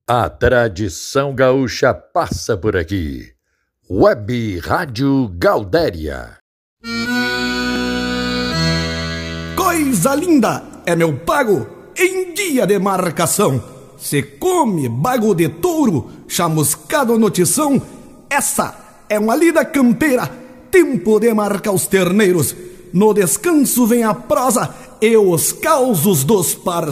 A tradição gaúcha passa por aqui. Web Rádio Gaudéria. Coisa linda é meu pago em dia de marcação. Se come bago de touro, chamuscado no tição. Essa é uma lida campeira, tempo de marcar os terneiros. No descanso vem a prosa e os causos dos parceiros.